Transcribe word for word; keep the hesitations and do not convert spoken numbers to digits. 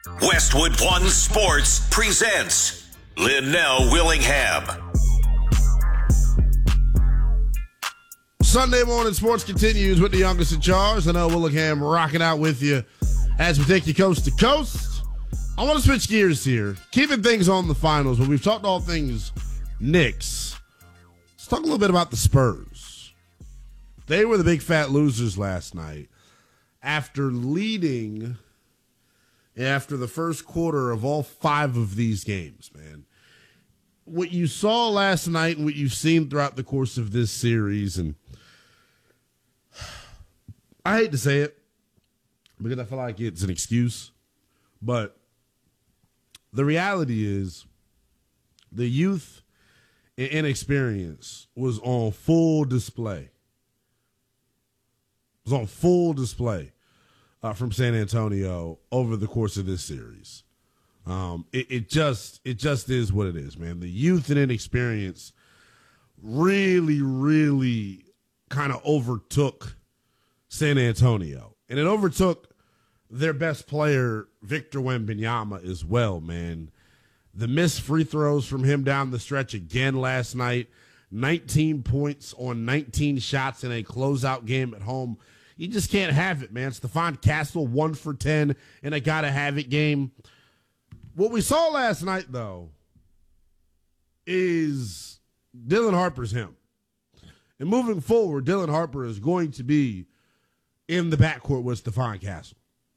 Westwood One Sports presents Linnell Willingham. Sunday morning sports continues with the youngest in charge. Linnell Willingham rocking out with you as we take you coast to coast. I want to switch gears here, keeping things on the finals, but we've talked all things Knicks. Let's talk a little bit about the Spurs. They were the big fat losers last night after leading after the first quarter of all five of these games, man. What you saw last night and what you've seen throughout the course of this series, and I hate to say it because I feel like it's an excuse, but the reality is the youth and inexperience was on full display. It was on full display uh, from San Antonio over the course of this series. Um, it, it just it just is what it is, man. The youth and inexperience really, really kind of overtook San Antonio. And it overtook their best player, Victor Wembanyama, as well, man. The missed free throws from him down the stretch again last night. nineteen points on nineteen shots in a closeout game at home. You just can't have it, man. Stephon Castle, one for ten in a gotta-have-it game. What we saw last night, though, is Dylan Harper's him. And moving forward, Dylan Harper is going to be in the backcourt with Stephon Castle.